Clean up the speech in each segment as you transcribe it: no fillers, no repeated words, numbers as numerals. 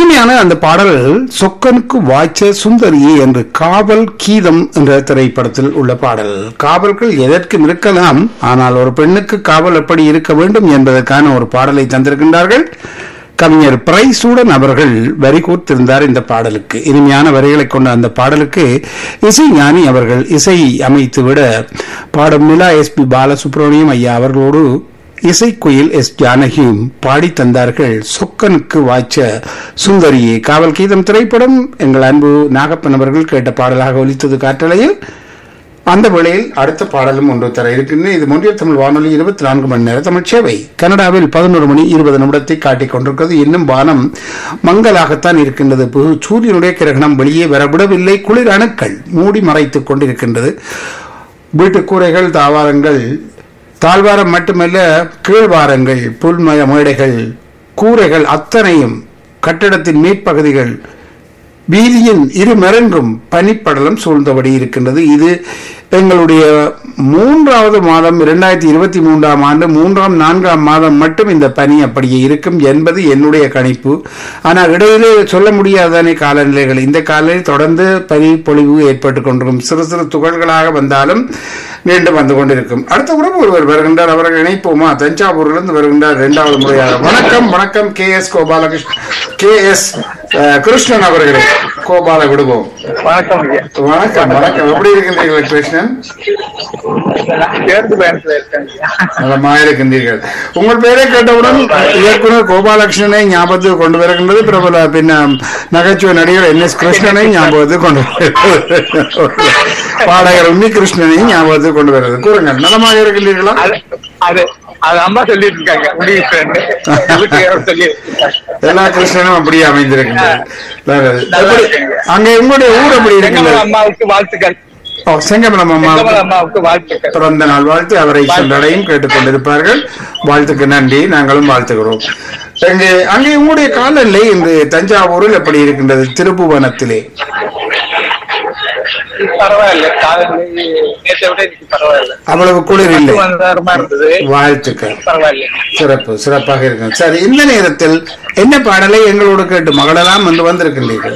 இனிமையான அந்த பாடல் சொக்கனுக்கு வாய்ச்ச சுந்தரியே என்று காவல் கீதம் என்ற திரைப்படத்தில் உள்ள பாடல். காவல்கள் எதற்கும் இருக்கலாம், ஆனால் ஒரு பெண்ணுக்கு காவல் எப்படி இருக்க வேண்டும் என்பதற்கான ஒரு பாடலை தந்திருக்கின்றார்கள். கவிஞர் பிரைசூடன் அவர்கள் வரி கூர்த்திருந்தார் இந்த பாடலுக்கு. இனிமையான வரிகளை கொண்ட அந்த பாடலுக்கு இசை ஞானி அவர்கள் இசை அமைத்துவிட பாடும் நிலா எஸ்பி பாலசுப்ரமணியம் ஐயா அவர்களோடு இசைக்குயில் எஸ் ஜானகியும் பாடி தந்தார்கள். சொக்கனுக்கு வாய்ச்ச சுந்தரியே காவல் கீதம் திரைப்படம் எங்கள் அன்பு நாகப்பன் அவர்கள் கேட்ட பாடலாக ஒலித்தது காற்றலையில். அந்த வேளையில் அடுத்த பாடலும் ஒன்று தர இருக்கின்றன. இது மொழியர் தமிழ் வானொலி 24 மணி நேர தமிழ் சேவை. கனடாவில் 11 மணி 20 நிமிடத்தை காட்டிக் கொண்டிருக்கிறது. இன்னும் வானம் மங்கலாகத்தான் இருக்கின்றது. சூரியனுடைய கிரகணம் வெளியே வரவிடவில்லை. குளிர் அணுக்கள் மூடி மறைத்துக் கொண்டிருக்கின்றது. வீட்டு கூரைகள் தாழ்வாரம் மட்டுமல்ல, கீழ்வாரங்கள், புல்மய மேடைகள், கூரைகள் அத்தனையும், கட்டிடத்தின் மேற்பகுதிகள், வீதியின் இருமரங்கும் பனிப்படலம் சூழ்ந்தபடி இருக்கின்றது. இது எங்களுடைய 3வது மாதம் 2023ஆம் ஆண்டு 3ஆம் 4ஆம் மாதம் மட்டும் இந்த பனி அப்படியே இருக்கும் என்பது என்னுடைய கணிப்பு. ஆனால் இடையிலே சொல்ல முடியாதானே காலநிலைகள். இந்த காலையில் தொடர்ந்து பனி பொழிவு ஏற்பட்டுக் கொண்டிருக்கும். சிறு சிறு துகள்களாக வந்தாலும் மீண்டும் வந்து கொண்டிருக்கும். அடுத்த உறவு ஒருவர் வருகின்றார். அவர்கள் இணைப்போமா? தஞ்சாவூரிலிருந்து வருகின்றார் 2வது முறையாக. வணக்கம். வணக்கம் KS கிருஷ்ணன் அவர்களே. கோபால விடுவோம். வணக்கம். வணக்கம். வணக்கம். எப்படி இருக்கின்றீர்கள் கிருஷ்ணன்? நலமாக இருக்கின்றீர்கள். உங்கள் பெயரை கேட்டவுடன் இயக்குனர் கோபாலகிருஷ்ணனை ஞாபகத்துக்கு கொண்டு வருகின்றது. பிரபல பின்ன நகைச்சுவை நடிகர் NS கிருஷ்ணனை ஞாபகத்துக்கு கொண்டு வருகிறது. பாடகர் உன்னி கிருஷ்ணனையும் ஞாபகத்துக்கு கொண்டு வருகிறது. கூறுங்கள், நலமாக இருக்கின்றீர்களா? அம்மா சொல்லிட்டு இருக்காங்க. எல்லா கிருஷ்ணனும் அப்படியே அமைந்திருக்கின்றது. அங்க உங்களுடைய ஊர் அப்படி இருக்கின்றது. அம்மாவுக்கு வாழ்த்துக்கள். செங்கமலம் அம்மாவுக்கு வாழ்த்துக்கள். பிறந்த நாள் வாழ்த்து. அவரை சென்றடையும் கேட்டுக் கொண்டிருப்பார்கள். வாழ்த்துக்கு நன்றி. நாங்களும் வாழ்த்துகிறோம். அங்கே உங்களுடைய காலநிலை இன்று தஞ்சாவூரில் எப்படி இருக்கின்றது? திருப்புவனத்திலே பரவாயில்ல. நேற்றை விட பரவாயில்ல. அவ்வளவு குளிர் இல்லை. இருந்தது. வாழ்த்துக்கள். பரவாயில்ல. சிறப்பாக இருக்கும். சரி, இந்த நேரத்தில் என்ன பாடலை எங்களோடு கேட்டு மகளெல்லாம் வந்து வந்திருக்கின்றீர்கள்?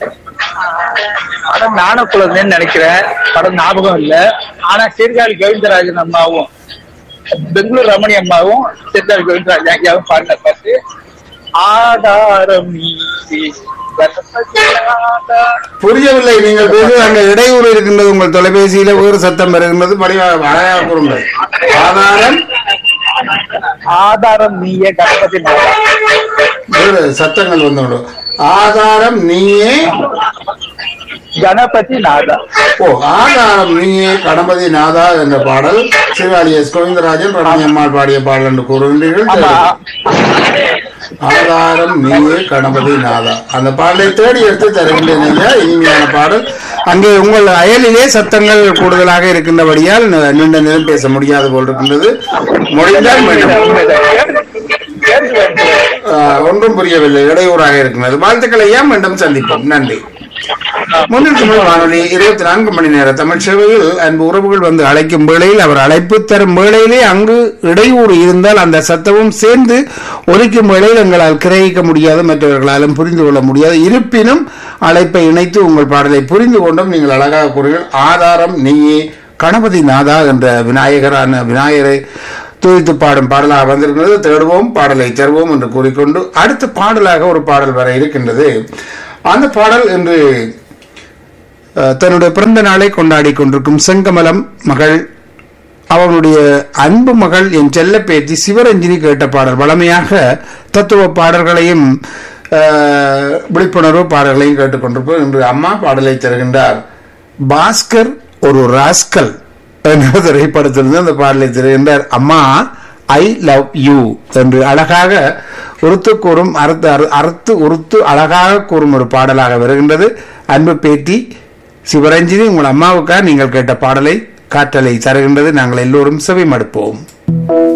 படம் நாணக்குழந்தைன்னு நினைக்கிறேன். படம் ஞாபகம் இல்ல. ஆனா சீர்காழி கோவிந்தராஜன் அம்மாவும் பெங்களூர் ரமணி அம்மாவும் சீர்காழி கோவிந்தராஜன் ஐயாவும் பாடின பாட்டு ஆதாரம். புரியவில்லை. நீங்கள் பேசுவது அங்க இடையூறு இருக்கின்றது. உங்கள் தொலைபேசியில வேறு சத்தம் வருகின்றது. அழகாக கூறுங்கள். ஆதாரம் நீயே கணபதி நாதா. சத்தங்கள் வந்துவிடும். ஆதாரம் நீயே கணபதி நாதா. ஆதாரம் நீயே கணபதி நாதா என்ற பாடல் சீர்காழி எஸ் கோவிந்தராஜன் ரமணி அம்மாள் பாடிய பாடல் என்று கூறுகின்றீர்கள். ஆதாரம் நீயே கணபதி நாதா அந்த பாடலை தேடி எடுத்து தருகின்றன. இனிமையான பாடல். அங்கே உங்கள் அயலிலே சத்தங்கள் கூடுதலாக இருக்கின்றபடியால் நீண்ட நேரம் பேச முடியாது போல் இருக்கின்றது. முடிந்தால் ஒன்றும் புரியவில்லை. இடையூறாக இருக்கின்றது. வாழ்த்துக்களை மீண்டும் சந்திப்போம். நன்றி. முன்னில் தமிழ் வானொலி 24 மணி நேர தமிழ் சேவையில் அன்பு உறவுகள் வந்து அழைக்கும் வேளையில், அவர் அழைப்பு தரும் வேளையிலே அங்கு இடையூறு இருந்தால் அந்த சத்தமும் சேர்ந்து ஒலிக்கும் வேளையில் எங்களால் கிரகிக்க முடியாது, மற்றவர்களாலும் புரிந்து கொள்ள முடியாது. இருப்பினும் அழைப்பை இணைத்து உங்கள் பாடலை புரிந்து கொண்டும் நீங்கள் அழகாக கூறுங்கள். ஆதாரம் நீயே கணபதி நாதா என்ற விநாயகரை துதித்து பாடும் பாடலாக வந்திருக்கிறது. தேடுவோம், பாடலை தருவோம் என்று கூறிக்கொண்டு அடுத்த பாடலாக ஒரு பாடல் வர இருக்கின்றது. அந்த பாடல் என்று தன்னுடைய பிறந்த நாளை கொண்டாடி கொண்டிருக்கும் செங்கமலம் மகள், அவனுடைய அன்பு மகள் என் செல்ல பேத்தி சிவரஞ்சினி கேட்ட பாடல். வளமையாக தத்துவ பாடல்களையும் விழிப்புணர்வு பாடல்களையும் கேட்டுக்கொண்டிருப்போம். இன்று அம்மா பாடலை தருகின்றார். பாஸ்கர் ஒரு ராஸ்கல் என்ற திரைப்படத்திலிருந்து அந்த பாடலை தருகின்றார். அம்மா ஐ லவ் யூ என்று அழகாக உறுத்து கூறும் உறுத்து அழகாக கூறும் ஒரு பாடலாக வருகின்றது. அன்பு பேத்தி சிவரஞ்சினி, உங்கள் அம்மாவுக்காக நீங்கள் கேட்ட பாடலை காற்றலை தருகின்றது. நாங்கள் எல்லோரும் செவி மடுப்போம்.